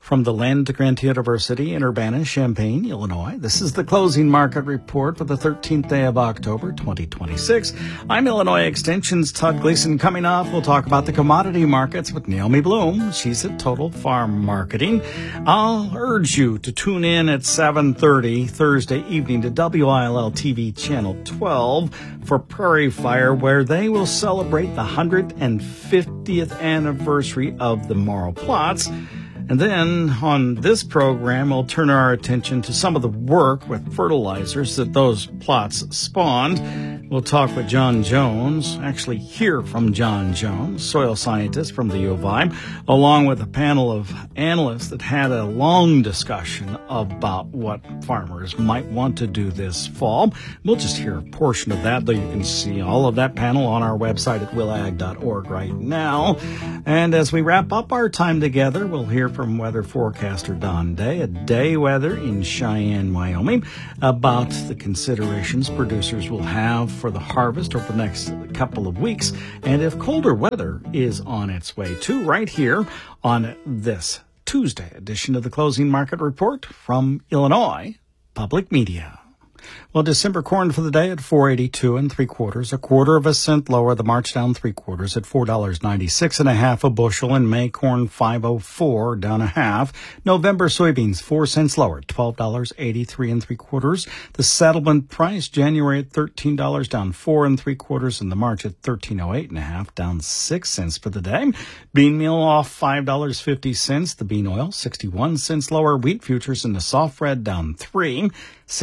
From the Land Grant University in Urbana-Champaign, Illinois, this is the closing market report for the 13th day of October, 2026. I'm Illinois Extension's Todd Gleason. Coming up, we'll talk about the commodity markets with Naomi Bloom. She's at Total Farm Marketing. I'll urge you to tune in at 7:30 Thursday evening to WILL TV Channel 12 for Prairie Fire, where they will celebrate the 150th anniversary of the Morrow Plots. And then on this program, we'll turn our attention to some of the work with fertilizers that those plots spawned. We'll talk with John Jones, actually hear from John Jones, soil scientist from the U of I, along with a panel of analysts that had a long discussion about what farmers might want to do this fall. We'll just hear a portion of that, though you can see all of that panel on our website at willag.org right now. And as we wrap up our time together, we'll hear from weather forecaster Don Day at Day Weather in Cheyenne, Wyoming, about the considerations producers will have for the harvest over the next couple of weeks, and if colder weather is on its way too, right here on this Tuesday edition of the Closing Market Report from Illinois Public Media. Well, December corn for the day at $4.82 3/4, a quarter of a cent lower. The March down 3/4 at $4.96 a bushel. And May corn $5.04 down a half. November soybeans 4 cents lower, $12.83 3/4. The settlement price January at $13 down 4 3/4, and the March at $13.08 down 6 cents for the day. Bean meal off $5.50. The bean oil 61 cents lower. Wheat futures in the soft red down 3.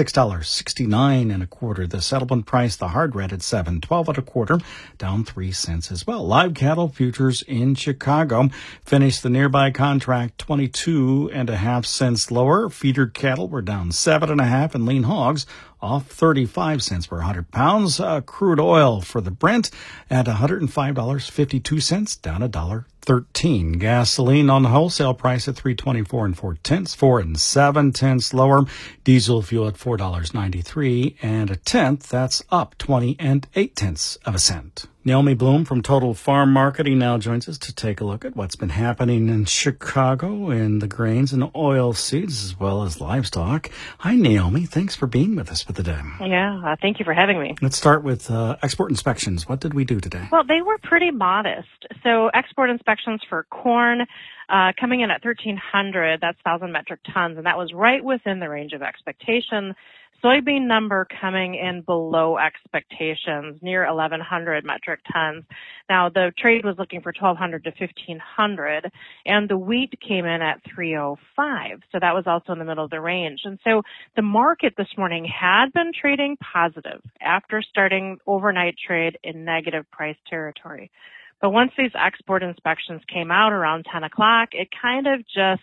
$6.69 1/4. The settlement price, the hard red at $7.12 1/4, down 3 cents as well. Live cattle futures in Chicago finished the nearby contract 22.5 cents lower. Feeder cattle were down 7.5, and lean hogs off 35 cents per 100 pounds. Crude oil for the Brent at $105.52, down $1.13. Gasoline on the wholesale price at $3.24 4/10, 4 7/10 lower. Diesel fuel at $4.93 1/10. That's up 20 8/10 of a cent. Naomi Bloom from Total Farm Marketing now joins us to take a look at what's been happening in Chicago in the grains and oil seeds as well as livestock. Hi, Naomi. Thanks for being with us for the day. Yeah, thank you for having me. Let's start with export inspections. What did we do today? Well, they were pretty modest. So export inspections for corn coming in at 1,300, that's 1,000 metric tons, and that was right within the range of expectation. Soybean number coming in below expectations, near 1,100 metric tons. Now, the trade was looking for 1,200 to 1,500, and the wheat came in at 305. So that was also in the middle of the range. And so the market this morning had been trading positive after starting overnight trade in negative price territory. But once these export inspections came out around 10 o'clock, it kind of just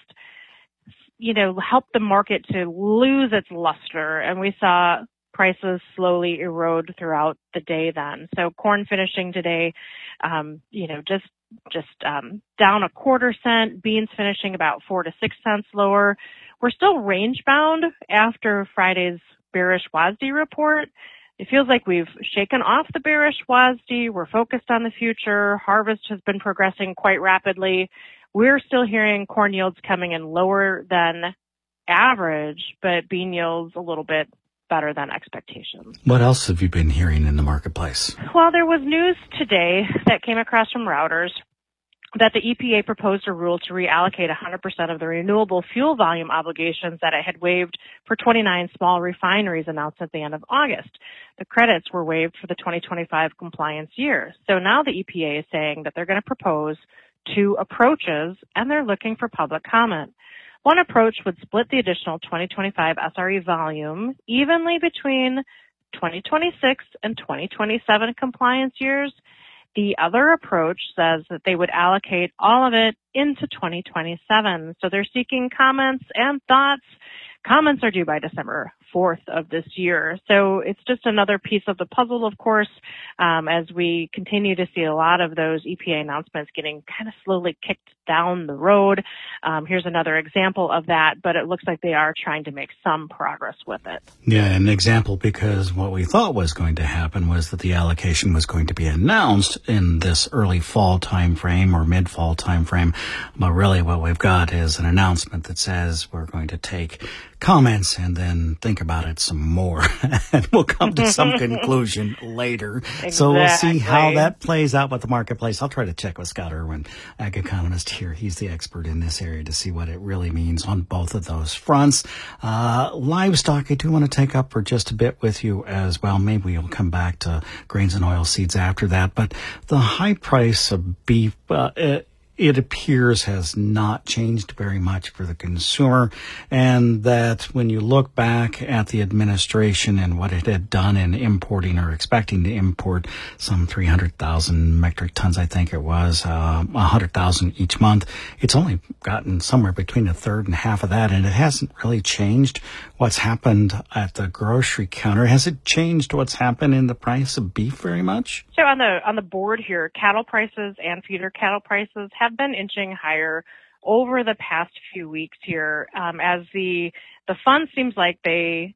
helped the market to lose its luster, and we saw prices slowly erode throughout the day then. So corn finishing today, just down 1/4 cent, beans finishing about 4 to 6 cents lower. We're still range bound after Friday's bearish WASDE report. It feels like we've shaken off the bearish WASDE. We're focused on the future. Harvest has been progressing quite rapidly. We're still hearing corn yields coming in lower than average, but bean yields a little bit better than expectations. What else have you been hearing in the marketplace? Well, there was news today that came across from Reuters that the EPA proposed a rule to reallocate 100% of the renewable fuel volume obligations that it had waived for 29 small refineries announced at the end of August. The credits were waived for the 2025 compliance year. So now the EPA is saying that they're going to propose 2 approaches, and they're looking for public comment. One approach would split the additional 2025 SRE volume evenly between 2026 and 2027 compliance years. The other approach says that they would allocate all of it into 2027. So they're seeking comments and thoughts. Comments are due by December 4th of this year. So it's just another piece of the puzzle, of course, as we continue to see a lot of those EPA announcements getting kind of slowly kicked down the road. Here's another example of that, but it looks like they are trying to make some progress with it. Yeah, an example, because what we thought was going to happen was that the allocation was going to be announced in this early fall time frame or mid-fall time frame. But really what we've got is an announcement that says we're going to take comments and then think about it some more. And we'll come to some conclusion later. Exactly. So we'll see how that plays out with the marketplace. I'll try to check with Scott Irwin, ag economist here. He's the expert in this area to see what it really means on both of those fronts. Livestock, I do want to take up for just a bit with you as well. Maybe we'll come back to grains and oilseeds after that. But the high price of beef, it appears has not changed very much for the consumer, and that when you look back at the administration and what it had done in importing or expecting to import some 300,000 metric tons, I think it was, 100,000 each month, it's only gotten somewhere between a third and half of that, and it hasn't really changed what's happened at the grocery counter. Has it changed what's happened in the price of beef very much? So on the board here, cattle prices and feeder cattle prices have been inching higher over the past few weeks here, as the fund seems like they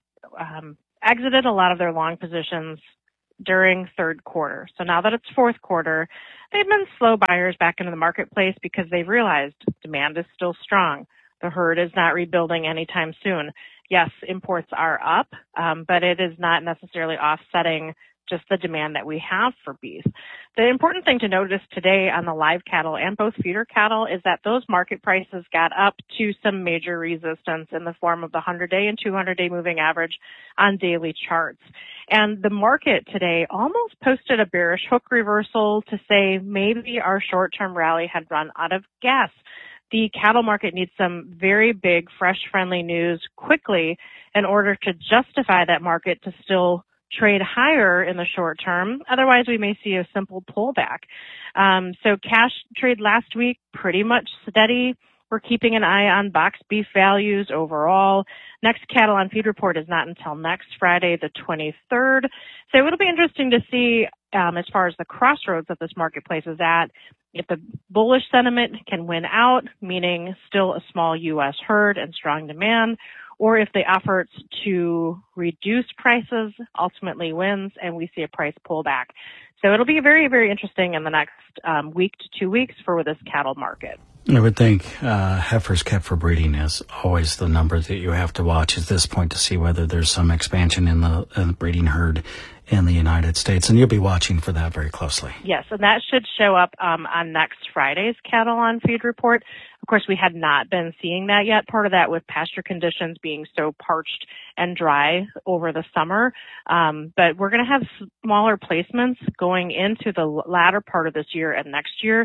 exited a lot of their long positions during third quarter. So now that it's fourth quarter, they've been slow buyers back into the marketplace because they've realized demand is still strong. The herd is not rebuilding anytime soon. Yes, imports are up, but it is not necessarily offsetting just the demand that we have for beef. The important thing to notice today on the live cattle and both feeder cattle is that those market prices got up to some major resistance in the form of the 100-day and 200-day moving average on daily charts. And the market today almost posted a bearish hook reversal to say maybe our short-term rally had run out of gas. The cattle market needs some very big, fresh, friendly news quickly in order to justify that market to still trade higher in the short term. Otherwise, we may see a simple pullback. So cash trade last week, pretty much steady. We're keeping an eye on box beef values overall. Next cattle on feed report is not until next Friday, the 23rd. So it'll be interesting to see as far as the crossroads that this marketplace is at, if the bullish sentiment can win out, meaning still a small U.S. herd and strong demand, or if the efforts to reduce prices ultimately wins and we see a price pullback. So it'll be very, very interesting in the next week to 2 weeks for this cattle market. I would think heifers kept for breeding is always the number that you have to watch at this point to see whether there's some expansion in the breeding herd in the United States, and you'll be watching for that very closely. Yes, and that should show up on next Friday's Cattle on Feed report. Of course, we had not been seeing that yet. Part of that with pasture conditions being so parched and dry over the summer. But we're going to have smaller placements going into the latter part of this year and next year.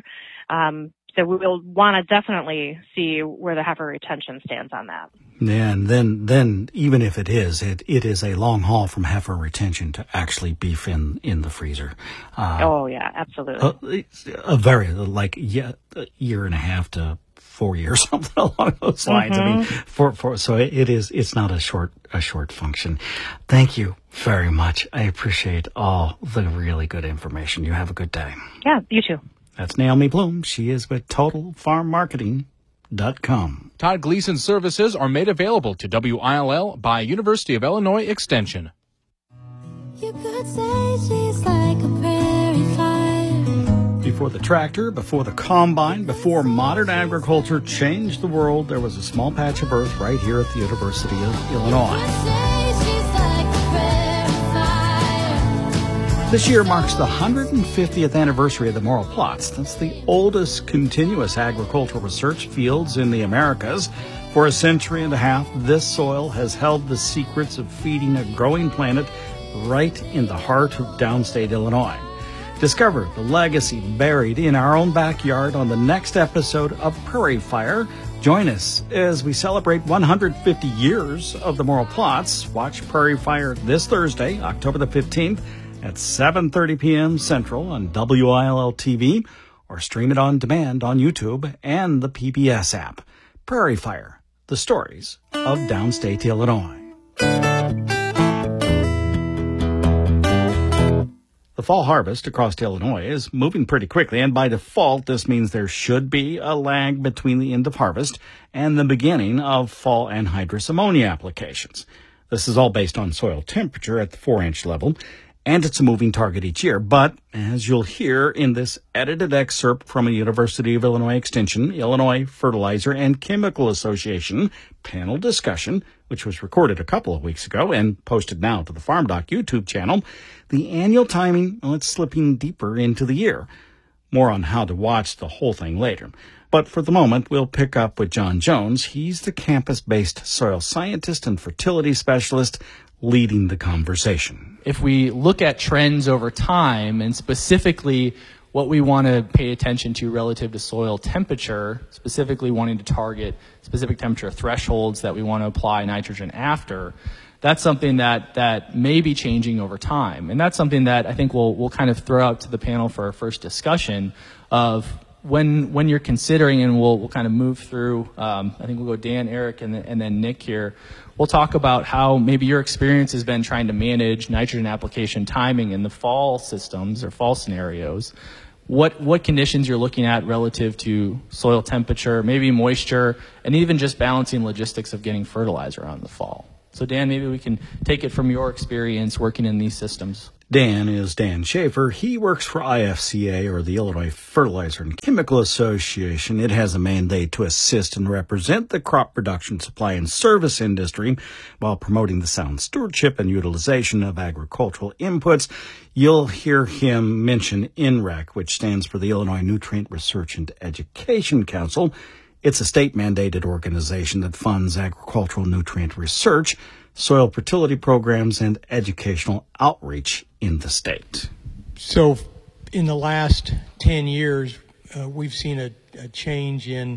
So we'll want to definitely see where the heifer retention stands on that. Yeah, and then even if it is a long haul from heifer retention to actually beef in the freezer. Oh yeah, absolutely. A very a year and a half to 4 years, something along those lines. Mm-hmm. I mean, so it's not a short function. Thank you very much. I appreciate all the really good information. You have a good day. Yeah, you too. That's Naomi Bloom. She is with TotalFarmMarketing.com. Todd Gleason services are made available to WILL by University of Illinois Extension. You could say she's like a prairie fire. Before the tractor, before the combine, before modern agriculture changed the world, there was a small patch of earth right here at the University of Illinois. This year marks the 150th anniversary of the Morrill Plots. That's the oldest continuous agricultural research fields in the Americas. For a century and a half, this soil has held the secrets of feeding a growing planet right in the heart of downstate Illinois. Discover the legacy buried in our own backyard on the next episode of Prairie Fire. Join us as we celebrate 150 years of the Morrill Plots. Watch Prairie Fire this Thursday, October the 15th, at 7:30 p.m. Central on WILL TV, or stream it on demand on YouTube and the PBS app. Prairie Fire, the stories of downstate Illinois. fall harvest across Illinois is moving pretty quickly, and by default, this means there should be a lag between the end of harvest and the beginning of fall anhydrous ammonia applications. This is all based on soil temperature at the 4-inch level, and it's a moving target each year. But as you'll hear in this edited excerpt from a University of Illinois Extension, Illinois Fertilizer and Chemical Association panel discussion, which was recorded a couple of weeks ago and posted now to the Farm Doc YouTube channel, the annual timing, well, it's slipping deeper into the year. More on how to watch the whole thing later. But for the moment, we'll pick up with John Jones. He's the campus-based soil scientist and fertility specialist leading the conversation. If we look at trends over time, and specifically what we want to pay attention to relative to soil temperature, specifically wanting to target specific temperature thresholds that we want to apply nitrogen after, that's something that may be changing over time. And that's something that I think we'll kind of throw out to the panel for our first discussion of when you're considering, and we'll kind of move through, I think we'll go Dan, Eric, and then Nick here. We'll talk about how maybe your experience has been trying to manage nitrogen application timing in the fall systems or fall scenarios. What conditions you're looking at relative to soil temperature, maybe moisture, and even just balancing logistics of getting fertilizer on the fall. So Dan, maybe we can take it from your experience working in these systems. Dan is Dan Schaefer. He works for IFCA, or the Illinois Fertilizer and Chemical Association. It has a mandate to assist and represent the crop production, supply, and service industry while promoting the sound stewardship and utilization of agricultural inputs. You'll hear him mention INREC, which stands for the Illinois Nutrient Research and Education Council. It's a state-mandated organization that funds agricultural nutrient research, soil fertility programs, and educational outreach in the state. So in the last 10 years, we've seen a change in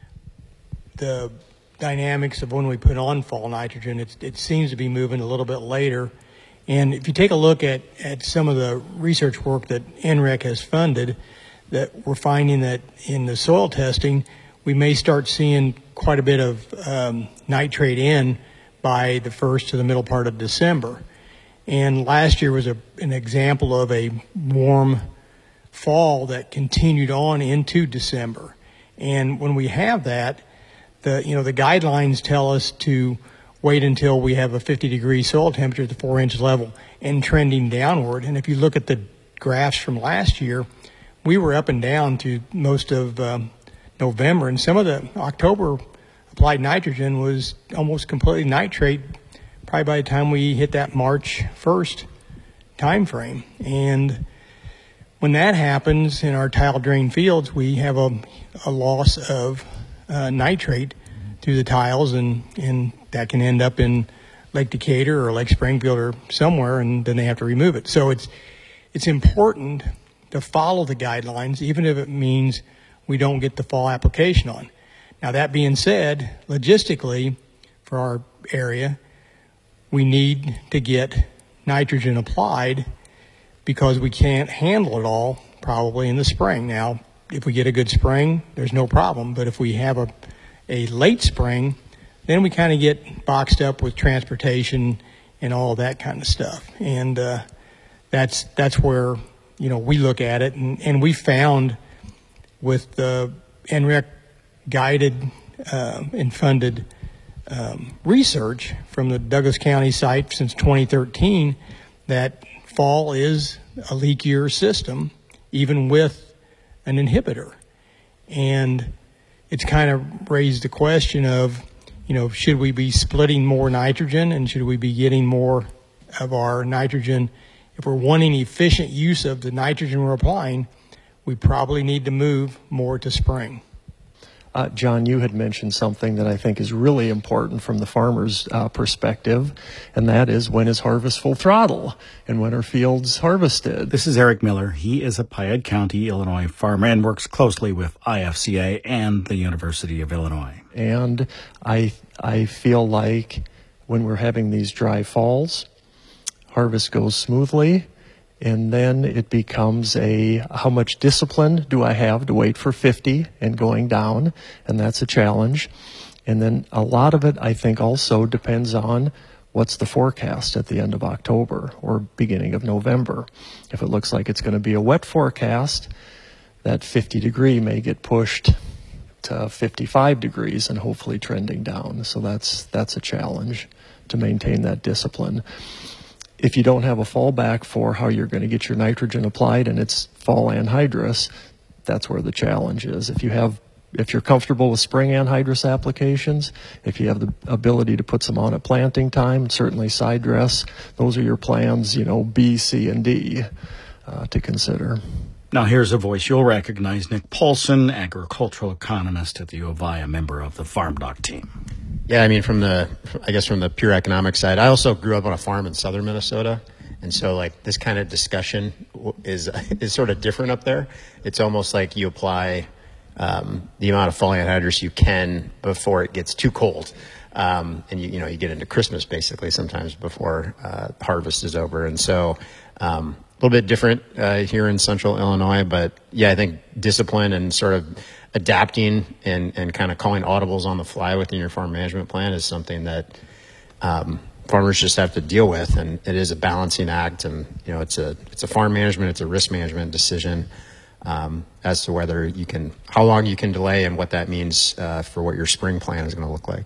the dynamics of when we put on fall nitrogen. It seems to be moving a little bit later. And if you take a look at some of the research work that NREC has funded, that we're finding that in the soil testing, we may start seeing quite a bit of nitrate in by the first to the middle part of December. And last year was an example of a warm fall that continued on into December. And when we have that, the guidelines tell us to wait until we have a 50-degree soil temperature at the 4-inch level and trending downward. And if you look at the graphs from last year, we were up and down through most of November, and some of the October applied nitrogen was almost completely nitrate probably by the time we hit that March 1st time frame. And when that happens in our tile drain fields, we have a loss of nitrate through the tiles, and that can end up in Lake Decatur or Lake Springfield or somewhere, and then they have to remove it. So it's important to follow the guidelines, even if it means we don't get the fall application on. Now, that being said, logistically, for our area, we need to get nitrogen applied because we can't handle it all probably in the spring. Now, if we get a good spring, there's no problem. But if we have a late spring, then we kind of get boxed up with transportation and all that kind of stuff. And that's where, we look at it. And we found with the NREC guided and funded research from the Douglas County site since 2013 that fall is a leakier system, even with an inhibitor. And it's kind of raised the question of, should we be splitting more nitrogen, and should we be getting more of our nitrogen? If we're wanting efficient use of the nitrogen we're applying, we probably need to move more to spring. John, you had mentioned something that I think is really important from the farmer's perspective, and that is, when is harvest full throttle and when are fields harvested? This is Eric Miller. He is a Piatt County, Illinois farmer and works closely with IFCA and the University of Illinois. And I feel like when we're having these dry falls, harvest goes smoothly. And then it becomes how much discipline do I have to wait for 50 and going down? And that's a challenge. And then a lot of it, I think, also depends on what's the forecast at the end of October or beginning of November? If it looks like it's going to be a wet forecast, that 50 degree may get pushed to 55 degrees and hopefully trending down. So that's a challenge to maintain that discipline. If you don't have a fallback for how you're going to get your nitrogen applied and it's fall anhydrous, that's where the challenge is. If you're comfortable with spring anhydrous applications, if you have the ability to put some on at planting time, certainly side dress, those are your plans, B, C, and D to consider. Now here's a voice you'll recognize, Nick Paulson, agricultural economist at the U of I, a member of the Farm Doc team. Yeah, I mean, from the pure economic side, I also grew up on a farm in southern Minnesota. And so like this kind of discussion is sort of different up there. It's almost like you apply the amount of fall anhydrous you can before it gets too cold. And you get into Christmas basically sometimes before harvest is over. And so a little bit different here in central Illinois, but yeah, I think discipline and sort of adapting and kind of calling audibles on the fly within your farm management plan is something that farmers just have to deal with, and it is a balancing act. And it's a farm management, it's a risk management decision as to whether how long you can delay and what that means for what your spring plan is going to look like.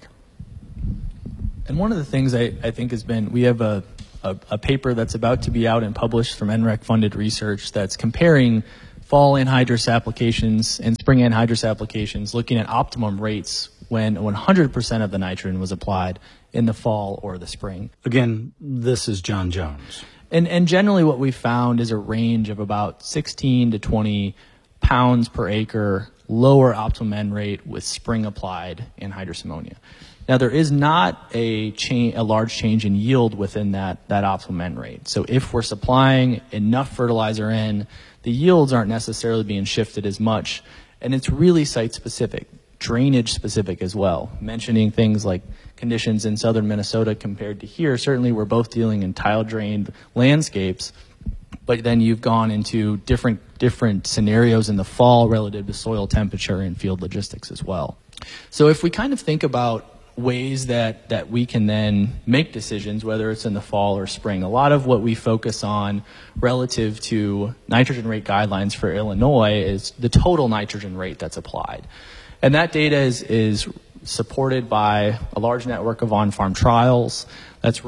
And one of the things I think has been, we have a paper that's about to be out and published from NREC funded research that's comparing fall anhydrous applications and spring anhydrous applications, looking at optimum rates when 100% of the nitrogen was applied in the fall or the spring. Again, this is John Jones. And generally what we found is a range of about 16 to 20 pounds per acre lower optimum N rate with spring applied anhydrous ammonia. Now there is not a large change in yield within that optimum N rate. So if we're supplying enough fertilizer in, the yields aren't necessarily being shifted as much, and it's really site specific, drainage specific as well. Mentioning things like conditions in southern Minnesota compared to here, certainly we're both dealing in tile drained landscapes, but then you've gone into different scenarios in the fall relative to soil temperature and field logistics as well. So if we kind of think about ways that we can then make decisions, whether it's in the fall or spring, a lot of what we focus on relative to nitrogen rate guidelines for Illinois is the total nitrogen rate that's applied. And that data is supported by a large network of on-farm trials. That's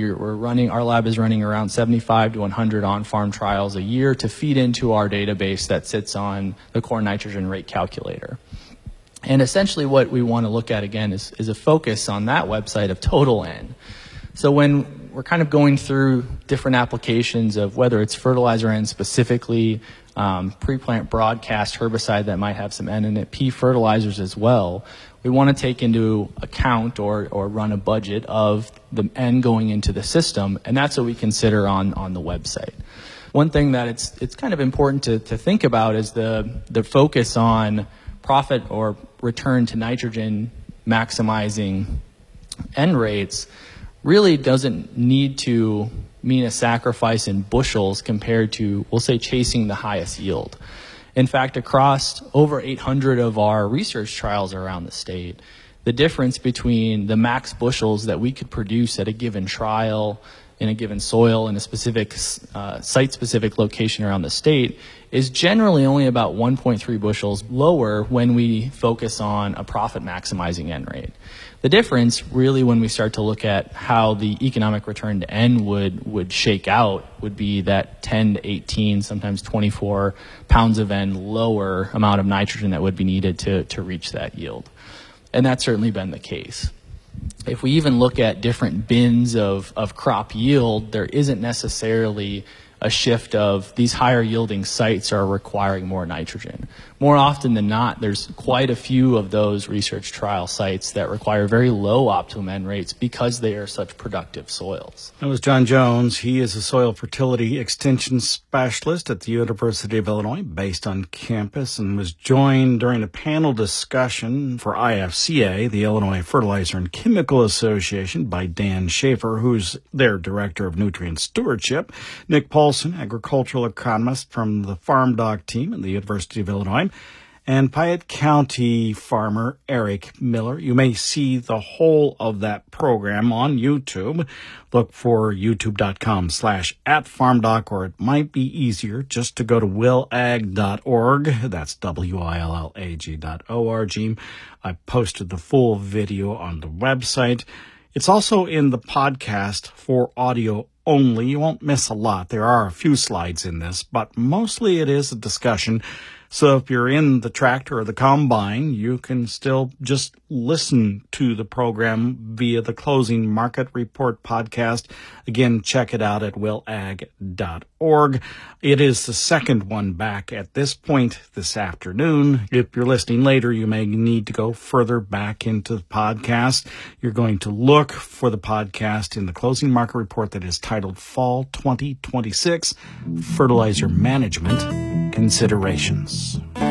our lab is running around 75 to 100 on-farm trials a year to feed into our database that sits on the corn nitrogen rate calculator. And essentially what we want to look at again is a focus on that website of total N. So when we're kind of going through different applications of whether it's fertilizer N specifically, pre-plant broadcast herbicide that might have some N in it, P fertilizers as well, we want to take into account or run a budget of the N going into the system, and that's what we consider on the website. One thing that it's kind of important to think about is the focus on profit or return to nitrogen maximizing N rates really doesn't need to mean a sacrifice in bushels compared to, we'll say, chasing the highest yield. In fact, across over 800 of our research trials around the state, the difference between the max bushels that we could produce at a given trial in a given soil in a specific site-specific location around the state is generally only about 1.3 bushels lower when we focus on a profit maximizing N rate. The difference really when we start to look at how the economic return to N would shake out would be that 10 to 18, sometimes 24 pounds of N lower amount of nitrogen that would be needed to reach that yield. And that's certainly been the case. If we even look at different bins of crop yield, there isn't necessarily a shift of these higher yielding sites are requiring more nitrogen. More often than not, there's quite a few of those research trial sites that require very low optimum N rates because they are such productive soils. That was John Jones. He is a soil fertility extension specialist at the University of Illinois, based on campus, and was joined during a panel discussion for IFCA, the Illinois Fertilizer and Chemical Association, by Dan Schaefer, who's their Director of Nutrient Stewardship, Nick Paulson, agricultural economist from the Farm Doc team at the University of Illinois, and Piatt County farmer Eric Miller. You may see the whole of that program on YouTube. Look for youtube.com/@farmdoc, or it might be easier just to go to willag.org. That's willag.org. I posted the full video on the website. It's also in the podcast for audio only. You won't miss a lot. There are a few slides in this, but mostly it is a discussion. So if you're in the tractor or the combine, you can still just listen to the program via the Closing Market Report podcast. Again, check it out at willag.org. It is the second one back at this point this afternoon. If you're listening later, you may need to go further back into the podcast. You're going to look for the podcast in the Closing Market Report that is titled Fall 2026 Fertilizer Management Considerations.